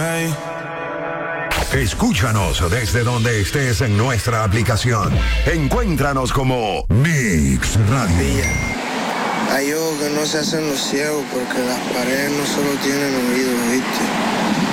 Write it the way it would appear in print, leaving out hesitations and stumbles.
Escúchanos desde donde estés en nuestra aplicación. Encuéntranos como Mix Radio. Hay ojos que no se hacen los ciegos porque las paredes no solo tienen oídos, ¿viste?